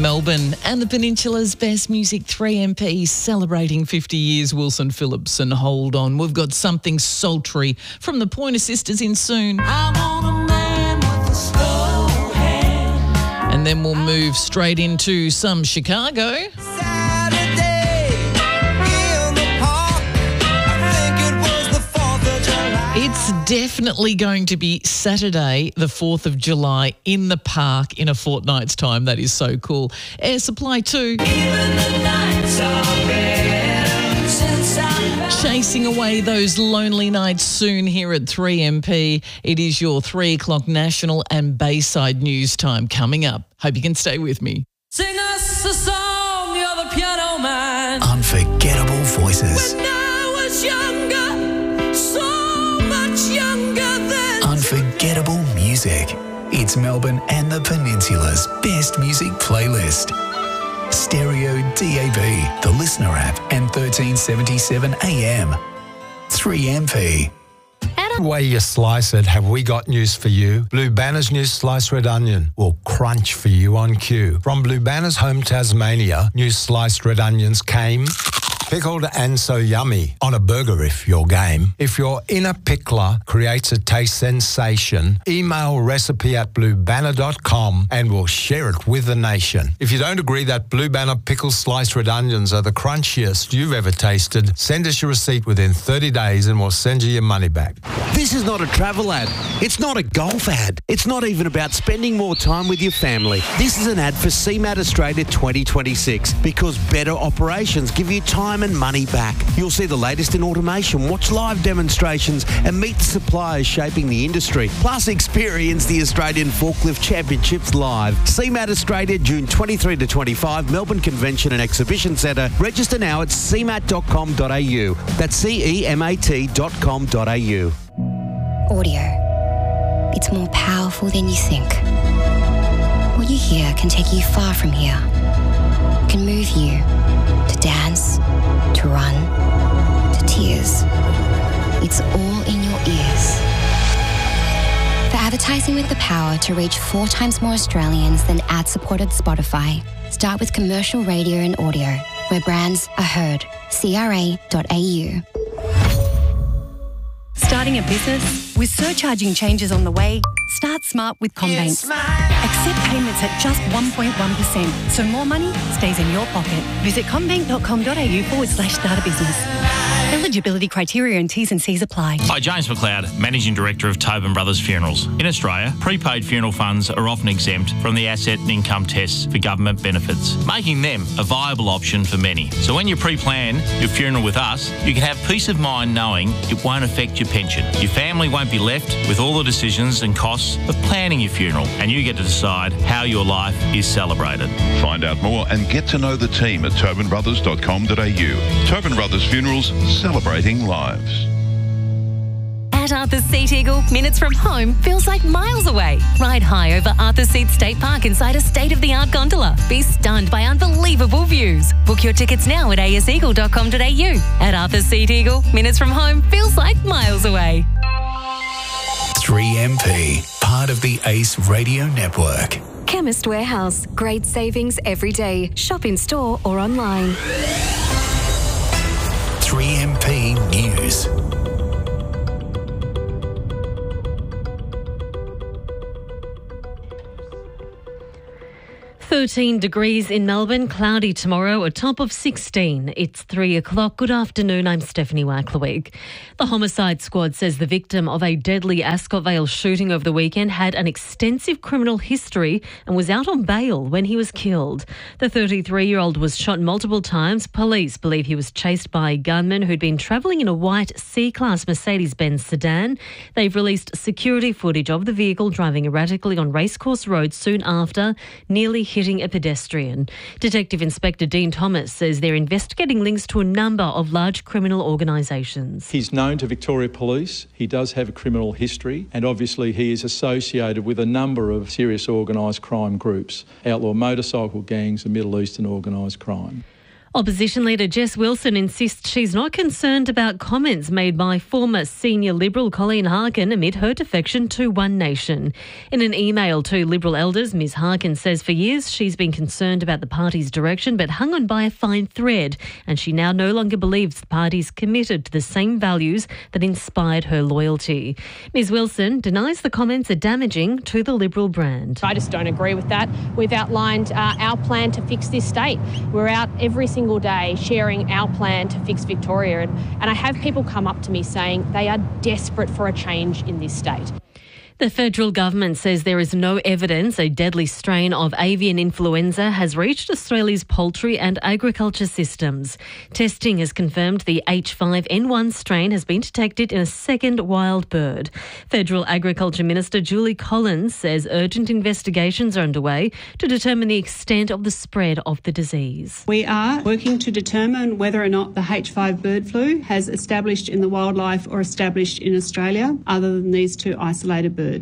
Melbourne and the Peninsula's best music, 3MP, celebrating 50 years. Wilson Phillips and Hold On. We've got something sultry from the Pointer Sisters in soon. I want a man with a slow hand. And then we'll move straight into some Chicago. It's definitely going to be Saturday, the 4th of July, in the park in a fortnight's time. That is so cool. Air Supply too. Chasing away those lonely nights soon here at 3MP. It is your 3 o'clock national and Bayside news time coming up. Hope you can stay with me. Sing us a song, you're the piano man. Unforgettable voices. When I was younger, so much younger than. Unforgettable music. It's Melbourne and the Peninsula's best music playlist. Stereo DAB, the Listener app, and 1377 AM. 3MP. The way you slice it, have we got news for you? Blue Banner's new sliced red onion will crunch for you on cue. From Blue Banner's home Tasmania, new sliced red onions came pickled and so yummy on a burger if you're game. If your inner pickler creates a taste sensation, email recipe@bluebanner.com and we'll share it with the nation. If you don't agree that Blue Banner pickled sliced red onions are the crunchiest you've ever tasted, send us your receipt within 30 days and we'll send you your money back. This is not a travel ad. It's not a golf ad. It's not even about spending more time with your family. This is an ad for CMAT Australia 2026 because better operations give you time and money back. You'll see the latest in automation, watch live demonstrations and meet the suppliers shaping the industry. Plus experience the Australian Forklift Championships live. CMAT Australia, June 23 to 25, Melbourne Convention and Exhibition Centre. Register now at cmat.com.au. That's CEMAT.com.au. Audio. It's more powerful than you think. What you hear can take you far from here. It can move you to dance, to run, to tears. It's all in your ears. For advertising with the power to reach 4 times more Australians than ad-supported Spotify, start with commercial radio and audio, where brands are heard. CRA.au. Starting a business? With surcharging changes on the way, start smart with CommBank. Accept payments at just 1.1%, so more money stays in your pocket. Visit commbank.com.au/start a business. Eligibility criteria and T's and C's apply. Hi, James McLeod, Managing Director of Tobin Brothers Funerals. In Australia, prepaid funeral funds are often exempt from the asset and income tests for government benefits, making them a viable option for many. So when you pre-plan your funeral with us, you can have peace of mind knowing it won't affect your pension. Your family won't be left with all the decisions and costs of planning your funeral, and you get to decide how your life is celebrated. Find out more and get to know the team at tobinbrothers.com.au. Tobin Brothers Funerals, celebrating lives. At Arthur's Seat Eagle, minutes from home feels like miles away. Ride high over Arthur's Seat State Park inside a state-of-the-art gondola. Be stunned by unbelievable views. Book your tickets now at aseagle.com.au. At Arthur's Seat Eagle, minutes from home feels like miles away. 3MP, part of the ACE Radio Network. Chemist Warehouse. Great savings every day. Shop in store or online. 3MP News. 13 degrees in Melbourne, cloudy tomorrow, a top of 16. It's 3 o'clock. Good afternoon, I'm Stephanie Wacklerwig. The Homicide Squad says the victim of a deadly Ascot Vale shooting over the weekend had an extensive criminal history and was out on bail when he was killed. The 33-year-old was shot multiple times. Police believe he was chased by a gunman who'd been travelling in a white C-Class Mercedes-Benz sedan. They've released security footage of the vehicle driving erratically on Racecourse Road soon after, nearly hitting a pedestrian. Detective Inspector Dean Thomas says they're investigating links to a number of large criminal organisations. He's known to Victoria Police. He does have a criminal history, and obviously he is associated with a number of serious organised crime groups, outlaw motorcycle gangs and Middle Eastern organised crime. Opposition leader Jess Wilson insists she's not concerned about comments made by former senior Liberal Colleen Harkin amid her defection to One Nation. In an email to Liberal elders, Ms Harkin says for years she's been concerned about the party's direction but hung on by a fine thread, and she now no longer believes the party's committed to the same values that inspired her loyalty. Ms Wilson denies the comments are damaging to the Liberal brand. I just don't agree with that. We've outlined our plan to fix this state. We're out every single day sharing our plan to fix Victoria, and I have people come up to me saying they are desperate for a change in this state. The federal government says there is no evidence a deadly strain of avian influenza has reached Australia's poultry and agriculture systems. Testing has confirmed the H5N1 strain has been detected in a second wild bird. Federal Agriculture Minister Julie Collins says urgent investigations are underway to determine the extent of the spread of the disease. We are working to determine whether or not the H5 bird flu has established in the wildlife or established in Australia, other than these two isolated birds.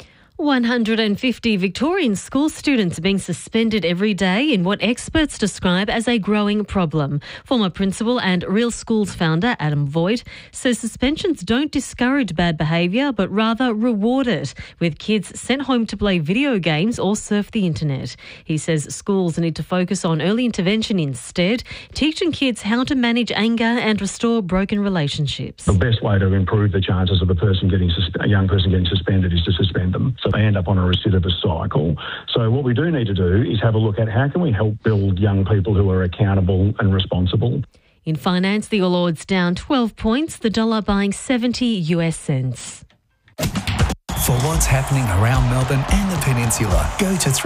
150 Victorian school students are being suspended every day in what experts describe as a growing problem. Former principal and Real Schools founder Adam Voigt says suspensions don't discourage bad behaviour but rather reward it, with kids sent home to play video games or surf the internet. He says schools need to focus on early intervention instead, teaching kids how to manage anger and restore broken relationships. The best way to improve the chances of a young person getting suspended is to suspend them. So they end up on a recidivist cycle. So what we do need to do is have a look at how can we help build young people who are accountable and responsible. In finance, the All Ords down 12 points, the dollar buying 70 US cents. For what's happening around Melbourne and the Peninsula, go to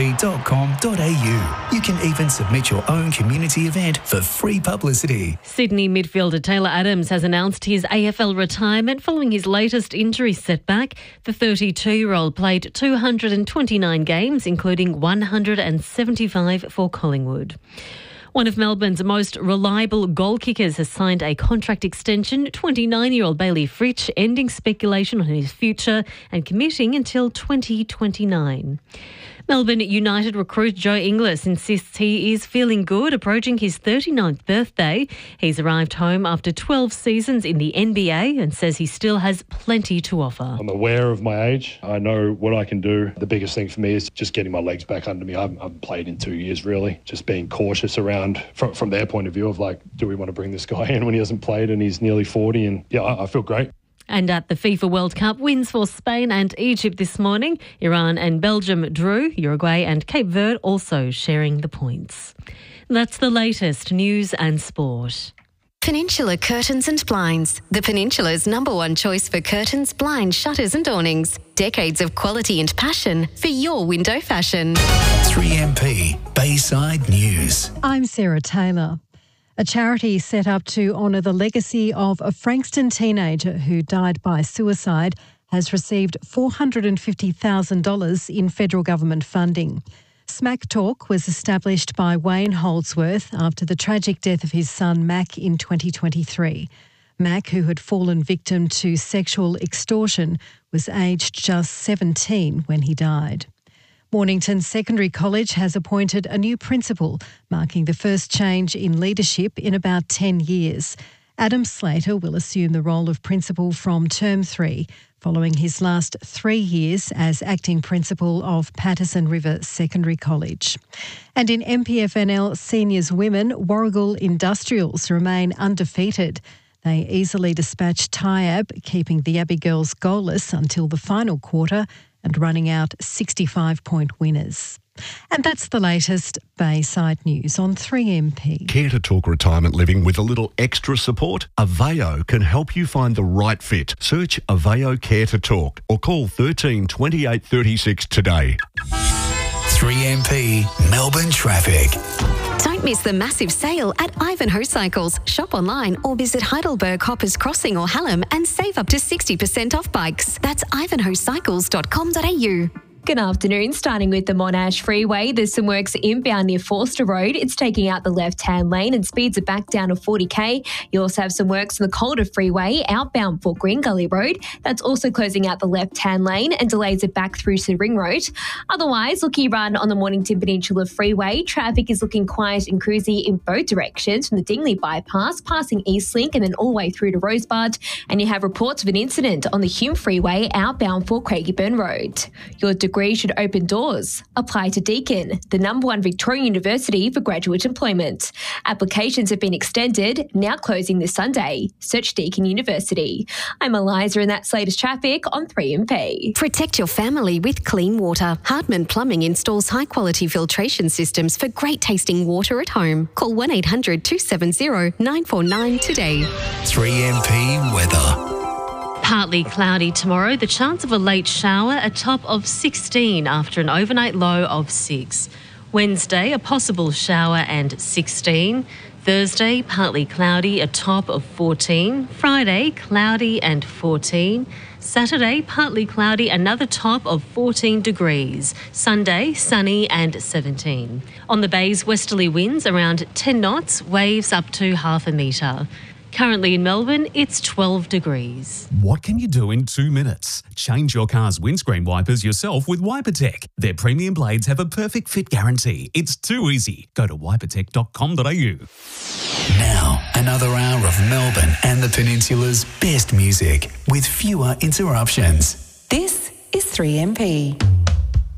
3mp.com.au. You can even submit your own community event for free publicity. Sydney midfielder Taylor Adams has announced his AFL retirement following his latest injury setback. The 32-year-old played 229 games, including 175 for Collingwood. One of Melbourne's most reliable goal kickers has signed a contract extension, 29-year-old Bailey Fritsch, ending speculation on his future and committing until 2029. Melbourne United recruit Joe Inglis insists he is feeling good, approaching his 39th birthday. He's arrived home after 12 seasons in the NBA and says he still has plenty to offer. I'm aware of my age. I know what I can do. The biggest thing for me is just getting my legs back under me. I haven't played in 2 years, really. Just being cautious around, from their point of view of like, do we want to bring this guy in when he hasn't played and he's nearly 40? And yeah, I feel great. And at the FIFA World Cup, wins for Spain and Egypt this morning. Iran and Belgium drew. Uruguay and Cape Verde also sharing the points. That's the latest news and sport. Peninsula Curtains and Blinds, the Peninsula's #1 choice for curtains, blinds, shutters and awnings. Decades of quality and passion for your window fashion. 3MP Bayside News. I'm Sarah Taylor. A charity set up to honour the legacy of a Frankston teenager who died by suicide has received $450,000 in federal government funding. Smack Talk was established by Wayne Holdsworth after the tragic death of his son Mac in 2023. Mac, who had fallen victim to sexual extortion, was aged just 17 when he died. Mornington Secondary College has appointed a new principal, marking the first change in leadership in about 10 years. Adam Slater will assume the role of principal from term 3, following his last 3 years as acting principal of Patterson River Secondary College. And in MPFNL Seniors Women, Warragul Industrials remain undefeated. They easily dispatched Tyab, keeping the Abbey girls goalless until the final quarter and running out 65-point winners. And that's the latest Bayside News on 3MP. Care to talk retirement living with a little extra support? Aveo can help you find the right fit. Search Aveo Care to Talk or call 13 28 36 today. 3MP Melbourne Traffic. Don't miss the massive sale at Ivanhoe Cycles. Shop online or visit Heidelberg Hoppers Crossing or Hallam and save up to 60% off bikes. That's ivanhoecycles.com.au. Good afternoon. Starting with the Monash Freeway, there's some works inbound near Forster Road. It's taking out the left-hand lane and speeds are back down to 40k. You also have some works on the Calder Freeway outbound for Green Gully Road. That's also closing out the left-hand lane and delays are back through to Ring Road. Otherwise, looking run on the Mornington Peninsula Freeway. Traffic is looking quiet and cruisy in both directions from the Dingley bypass, passing Eastlink and then all the way through to Rosebud. And you have reports of an incident on the Hume Freeway outbound for Craigieburn Road. Your degree should open doors. Apply to Deakin, the #1 Victorian university for graduate employment. Applications have been extended, now closing this Sunday. Search Deakin University. I'm Eliza and that's latest traffic on 3MP. Protect your family with clean water. Hardman Plumbing installs high-quality filtration systems for great tasting water at home. Call 1800 270 949 today. 3MP weather. Partly cloudy tomorrow, the chance of a late shower, a top of 16 after an overnight low of 6. Wednesday, a possible shower and 16. Thursday, partly cloudy, a top of 14. Friday, cloudy and 14. Saturday, partly cloudy, another top of 14 degrees. Sunday, sunny and 17. On the bay's westerly winds around 10 knots, waves up to half a metre. Currently in Melbourne, it's 12 degrees. What can you do in 2 minutes? Change your car's windscreen wipers yourself with WiperTech. Their premium blades have a perfect fit guarantee. It's too easy. Go to wipertech.com.au. Now, another hour of Melbourne and the Peninsula's best music with fewer interruptions. This is 3MP.